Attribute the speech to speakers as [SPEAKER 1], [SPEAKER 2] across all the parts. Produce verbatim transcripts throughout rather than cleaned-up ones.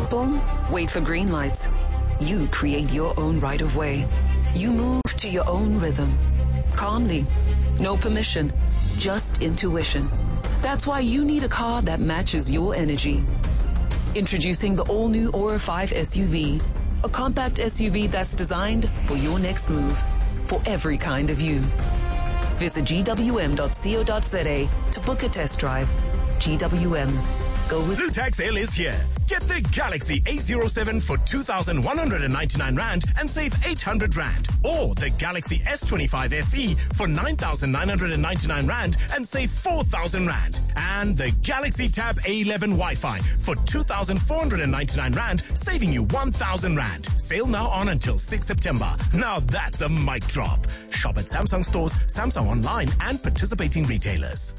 [SPEAKER 1] People wait for green lights. You create your own right of way. You move to your own rhythm. Calmly. No permission. Just intuition. That's why you need a car that matches your energy. Introducing the all-new Aura five S U V. A compact S U V that's designed for your next move. For every kind of you. Visit G W M dot co dot z a to book a test drive. G W M. Go with...
[SPEAKER 2] Blue Tag sale is here. Get the Galaxy A zero seven for two thousand one hundred ninety-nine rand and save eight hundred rand. Or the Galaxy S twenty-five F E for nine thousand nine hundred ninety-nine rand and save four thousand rand. And the Galaxy Tab A eleven Wi-Fi for two thousand four hundred ninety-nine rand, saving you one thousand rand. Sale now on until sixth September. Now that's a mic drop. Shop at Samsung stores, Samsung online and participating retailers.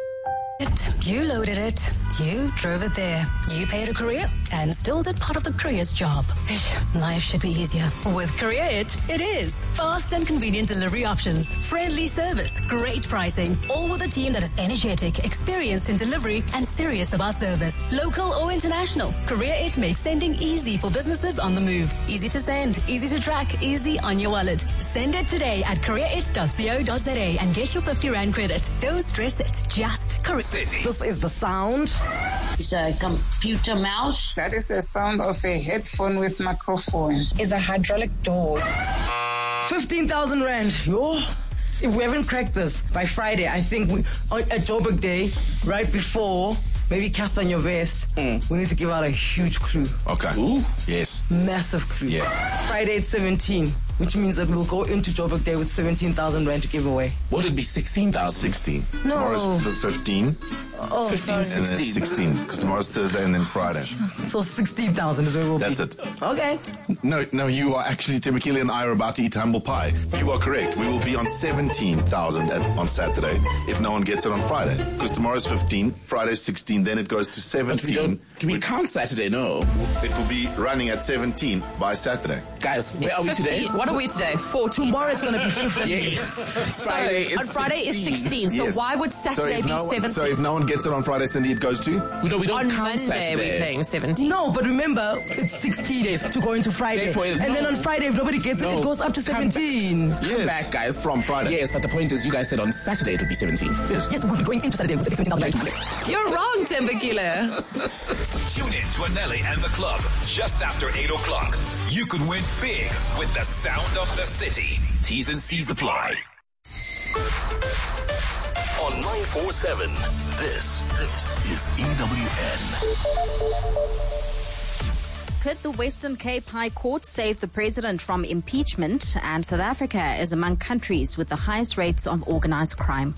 [SPEAKER 3] You loaded it, you drove it there, you paid a courier and still did part of the courier's job. Life should be easier. With Courier It, it is. Fast and convenient delivery options, friendly service, great pricing, all with a team that is energetic, experienced in delivery and serious about service. Local or international, Courier It makes sending easy for businesses on the move. Easy to send, easy to track, easy on your wallet. Send it today at courier it dot co dot z a and get your fifty rand credit. Don't stress it, just Courier.
[SPEAKER 4] This is the sound.
[SPEAKER 5] It's a computer mouse.
[SPEAKER 6] That is the sound of a headphone with microphone. It's a hydraulic door.
[SPEAKER 4] fifteen thousand rand. Yo. If we haven't cracked this by Friday, I think we, at Joburg Day, right before, maybe Casper in your vest, mm. we need to give out a huge clue.
[SPEAKER 7] Okay.
[SPEAKER 8] Ooh.
[SPEAKER 7] Yes.
[SPEAKER 4] Massive clue.
[SPEAKER 7] Yes.
[SPEAKER 4] Friday at seventeen, which means that we'll go into Joburg Day with seventeen thousand rand to give away.
[SPEAKER 8] Would it be sixteen thousand?
[SPEAKER 7] sixteen.
[SPEAKER 4] No.
[SPEAKER 7] Tomorrow's f- fifteen.
[SPEAKER 4] Oh,
[SPEAKER 8] fifteen,
[SPEAKER 4] sorry.
[SPEAKER 7] And then sixteen, because tomorrow's Thursday and then Friday.
[SPEAKER 4] So sixteen thousand is where we'll
[SPEAKER 7] That's
[SPEAKER 4] be.
[SPEAKER 7] it.
[SPEAKER 4] Okay.
[SPEAKER 7] No, no, you are actually, Temekile and I are about to eat humble pie. You are correct. We will be on seventeen thousand on Saturday if no one gets it on Friday. Because tomorrow's fifteen, Friday's sixteen, then it goes to seventeen.
[SPEAKER 8] We don't, do we count Saturday? No.
[SPEAKER 7] It will be running at seventeen by Saturday.
[SPEAKER 8] Guys, where
[SPEAKER 9] it's
[SPEAKER 8] are we
[SPEAKER 9] fifteen.
[SPEAKER 8] today?
[SPEAKER 9] What are we today? fourteen.
[SPEAKER 4] Tomorrow it's going to be fifteen.
[SPEAKER 8] Yes.
[SPEAKER 9] So
[SPEAKER 8] Friday is
[SPEAKER 9] on Friday
[SPEAKER 8] sixteen.
[SPEAKER 9] is sixteen. So
[SPEAKER 7] Yes.
[SPEAKER 9] why would
[SPEAKER 7] So
[SPEAKER 9] Saturday
[SPEAKER 7] if,
[SPEAKER 9] be
[SPEAKER 7] no one,
[SPEAKER 9] seventeen?
[SPEAKER 7] so if no one gets it on Friday, Cindy, it goes to?
[SPEAKER 8] We don't, we don't
[SPEAKER 9] on
[SPEAKER 8] count
[SPEAKER 9] Monday
[SPEAKER 8] Saturday.
[SPEAKER 9] we're playing seventeen.
[SPEAKER 4] No, but remember, it's sixteen
[SPEAKER 8] Yes.
[SPEAKER 4] to go into Friday.
[SPEAKER 8] Therefore,
[SPEAKER 4] and
[SPEAKER 8] no.
[SPEAKER 4] then on Friday, if nobody gets it,
[SPEAKER 8] No.
[SPEAKER 4] it goes up to
[SPEAKER 8] Come
[SPEAKER 4] seventeen.
[SPEAKER 8] back. Come back, guys.
[SPEAKER 7] From Friday.
[SPEAKER 8] Yes, but the point is, you guys said on Saturday it would be seventeen.
[SPEAKER 7] Yes.
[SPEAKER 4] Yes, we'll be going into Saturday with seventeen thousand rand.
[SPEAKER 9] You're wrong, Temekile.
[SPEAKER 2] Tune in to Anelli and the club just after eight o'clock. You could win big with the sound of the city. T's and C's apply. On nine four seven, this, this is E W N.
[SPEAKER 10] Could the Western Cape High Court save the president from impeachment? And South Africa is among countries with the highest rates of organized crime.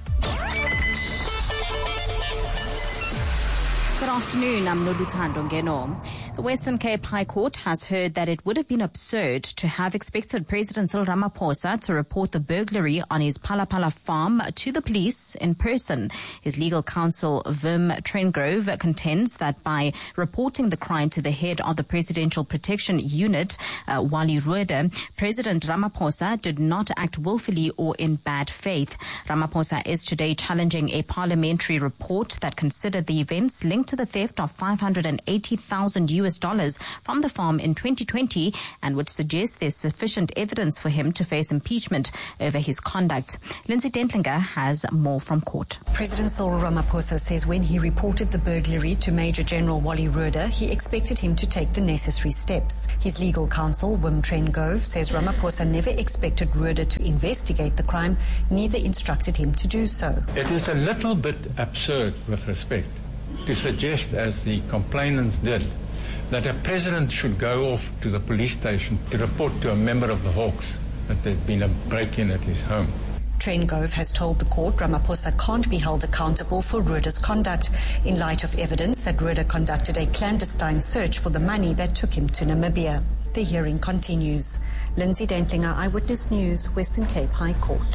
[SPEAKER 10] Good afternoon, I'm Noluthando Ngeno. The Western Cape High Court has heard that it would have been absurd to have expected President Cyril Ramaphosa to report the burglary on his Palapala farm to the police in person. His legal counsel, Wim Trengrove, contends that by reporting the crime to the head of the Presidential Protection Unit, uh, Wally Rhoode, President Ramaphosa did not act willfully or in bad faith. Ramaphosa is today challenging a parliamentary report that considered the events linked to the theft of five hundred eighty thousand U S dollars from the farm in twenty twenty and which suggests there's sufficient evidence for him to face impeachment over his conduct. Lindsay Dentlinger has more from court.
[SPEAKER 11] President Cyril Ramaphosa says when he reported the burglary to Major General Wally Rhoode, he expected him to take the necessary steps. His legal counsel, Wim Trengrove, says Ramaphosa never expected Rhoode to investigate the crime, neither instructed him to do so.
[SPEAKER 12] It is a little bit absurd, with respect, to suggest, as the complainants did, that a president should go off to the police station to report to a member of the Hawks that there's been a break-in at his home.
[SPEAKER 11] Trengrove has told the court Ramaphosa can't be held accountable for Rhode's conduct in light of evidence that Rhoode conducted a clandestine search for the money that took him to Namibia. The hearing continues. Lindsay Dentlinger, Eyewitness News, Western Cape High Court.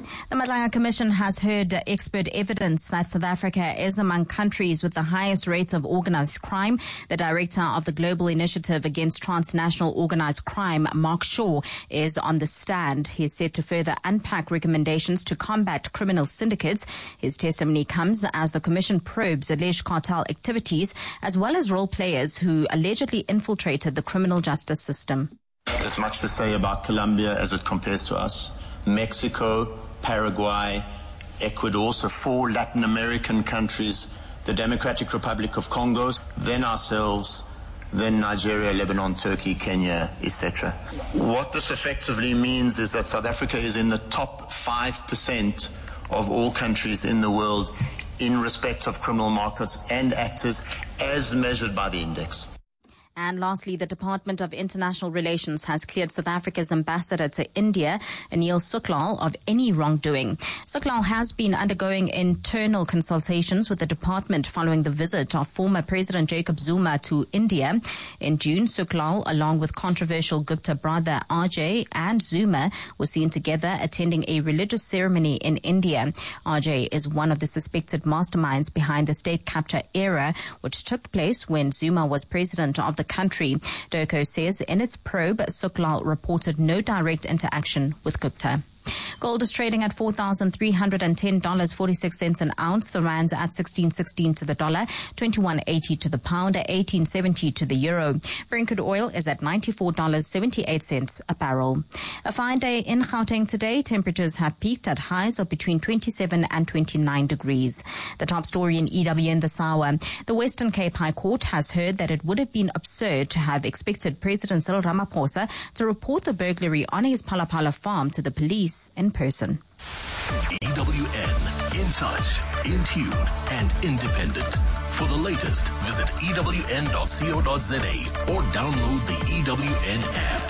[SPEAKER 10] The Madlanga Commission has heard expert evidence that South Africa is among countries with the highest rates of organized crime. The director of the Global Initiative Against Transnational Organized Crime, Mark Shaw, is on the stand. He is set to further unpack recommendations to combat criminal syndicates. His testimony comes as the Commission probes alleged cartel activities as well as role players who allegedly infiltrated the criminal justice system.
[SPEAKER 13] There's much to say about Colombia as it compares to us. Mexico, Paraguay, Ecuador, so four Latin American countries, the Democratic Republic of Congo, then ourselves, then Nigeria, Lebanon, Turkey, Kenya, et cetera. What this effectively means is that South Africa is in the top five percent of all countries in the world in respect of criminal markets and actors as measured by the index.
[SPEAKER 10] And lastly, the Department of International Relations has cleared South Africa's ambassador to India, Anil Suklal, of any wrongdoing. Suklal has been undergoing internal consultations with the department following the visit of former President Jacob Zuma to India. In June, Suklal, along with controversial Gupta brother R J and Zuma, were seen together attending a religious ceremony in India. R J is one of the suspected masterminds behind the state capture era, which took place when Zuma was president of the country. DIRCO says in its probe, Suklal reported no direct interaction with Gupta. Gold is trading at four thousand three hundred ten dollars and forty-six cents an ounce. The rand's at sixteen sixteen to the dollar, twenty-one eighty to the pound, eighteen seventy to the euro. Brent crude oil is at ninety-four dollars and seventy-eight cents a barrel. A fine day in Gauteng today. Temperatures have peaked at highs of between twenty-seven and twenty-nine degrees. The top story in E W N this hour. The Western Cape High Court has heard that it would have been absurd to have expected President Cyril Ramaphosa to report the burglary on his Phala Phala farm to the police in person.
[SPEAKER 14] E W N, in touch, in tune, and independent. For the latest, visit E W N dot co dot za or download the E W N app.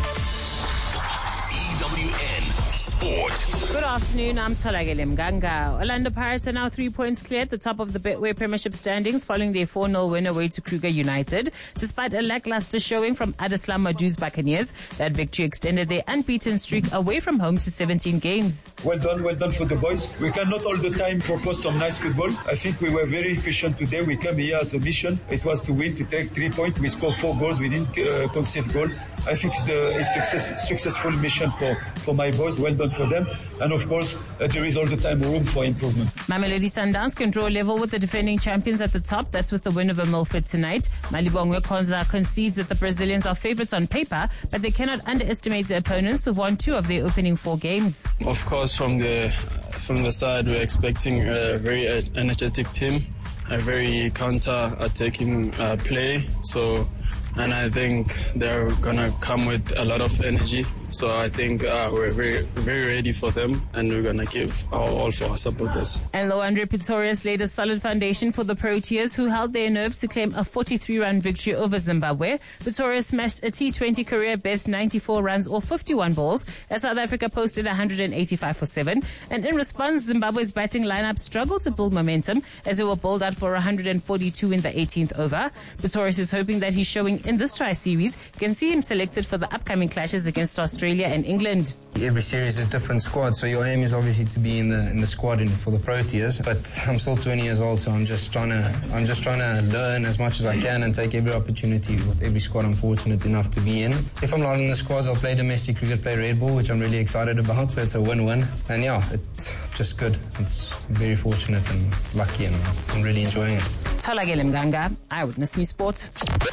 [SPEAKER 14] E W N Sport.
[SPEAKER 15] Good afternoon, I'm Tolagele Mganga. Orlando Pirates are now three points clear at the top of the Betway Premiership standings following their four nil win away to Kruger United. Despite a lackluster showing from Adeslam Madu's Buccaneers, that victory extended their unbeaten streak away from home to seventeen games.
[SPEAKER 16] Well done, well done for the boys. We cannot all the time propose some nice football. I think we were very efficient today. We came here as a mission. It was to win, to take three points. We scored four goals. We didn't uh, concede goal. I think it's the, a success, successful mission for, for my boys. Well done for them. And of course, uh, there is all the time room for improvement.
[SPEAKER 15] Mamelodi Sundowns can draw level with the defending champions at the top. That's with the win over Milford tonight. Malibongwe Konza concedes that the Brazilians are favourites on paper, but they cannot underestimate the opponents who've won two of their opening four games.
[SPEAKER 17] Of course, from the from the side, we're expecting a very energetic team, a very counter-attacking uh, play. So, and I think they're gonna come with a lot of energy. So I think uh, we're very, very ready for them, and we're going to give our all for our supporters.
[SPEAKER 15] And Loandre Pretorius laid a solid foundation for the Proteas, who held their nerve to claim a forty-three run victory over Zimbabwe. Pretorius smashed a T twenty career best ninety-four runs or fifty-one balls, as South Africa posted one hundred eighty-five for seven. And in response, Zimbabwe's batting lineup struggled to build momentum as they were bowled out for one hundred forty-two in the eighteenth over. Pretorius is hoping that his showing in this tri-series can see him selected for the upcoming clashes against Australia and England.
[SPEAKER 18] Every series is different squad, so your aim is obviously to be in the in the squad in, for the Proteas. But I'm still twenty years old, so I'm just trying to I'm just trying to learn as much as I can and take every opportunity with every squad I'm fortunate enough to be in. If I'm not in the squads, I'll play domestic cricket, play red ball, which I'm really excited about. So it's a win-win, and yeah, it's just good. It's very fortunate and lucky, and I'm really enjoying it.
[SPEAKER 15] Tolagele Mganga, Eyewitness News Sport.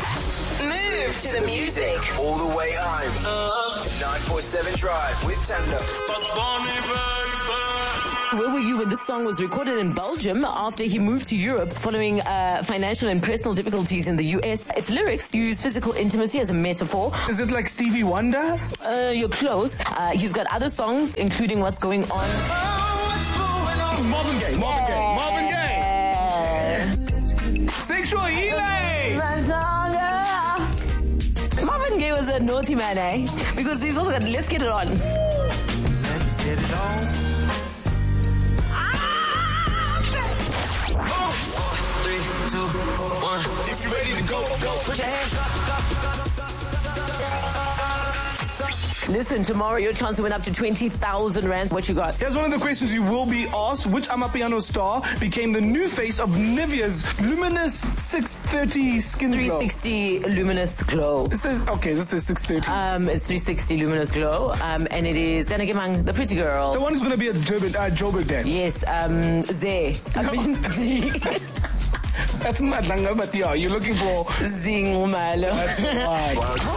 [SPEAKER 19] Move to the music. All the way home. Uh, nine forty-seven Drive with Tando.
[SPEAKER 20] Where were you when this song was recorded in Belgium after he moved to Europe following uh, financial and personal difficulties in the U S? Its lyrics use physical intimacy as a metaphor.
[SPEAKER 21] Is it like Stevie Wonder?
[SPEAKER 20] Uh, you're close. Uh, he's got other songs, including What's Going On.
[SPEAKER 21] Oh, what's going on? Marvin Gaye, Marvin Gaye, Marvin Gaye. Sexual healing.
[SPEAKER 20] Marvin Gaye was a naughty man, eh? Because he's also got Let's Get It On.
[SPEAKER 19] Let's get it on.
[SPEAKER 22] Three, two, one. If you're ready to go, go. Put your hands up.
[SPEAKER 20] Listen, tomorrow your chance to win up to twenty thousand rands. What you got?
[SPEAKER 21] Here's one of the questions you will be asked. Which Amapiano star became the new face of Nivea's Luminous six thirty Skin
[SPEAKER 20] three
[SPEAKER 21] Glow?
[SPEAKER 20] three sixty Luminous Glow.
[SPEAKER 21] It says, okay, this is six thirty.
[SPEAKER 20] Um, it's three sixty Luminous Glow. Um, and it is Gana Gemang, the pretty girl.
[SPEAKER 21] The one who's going to be at Joburg, uh, Joburg dance.
[SPEAKER 20] Yes, um, Zay. I mean, Z.
[SPEAKER 21] That's Madlanga, but yeah, you're looking for
[SPEAKER 20] Zing Umalo.
[SPEAKER 21] That's why.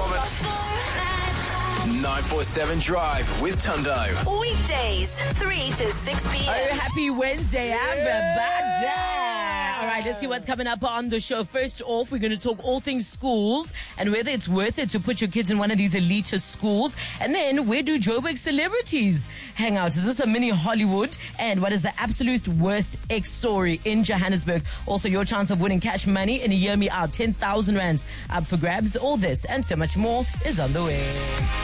[SPEAKER 19] nine four seven Drive with Tundo.
[SPEAKER 1] Weekdays, three to six p.m.
[SPEAKER 20] Oh, happy Wednesday, everybody. All right, let's see what's coming up on the show. First off, we're going to talk all things schools and whether it's worth it to put your kids in one of these elitist schools. And then, where do Joburg celebrities hang out? Is this a mini Hollywood? And what is the absolute worst X story in Johannesburg? Also, your chance of winning cash money in a Hear Me Out, ten thousand rands up for grabs. All this and so much more is on the way.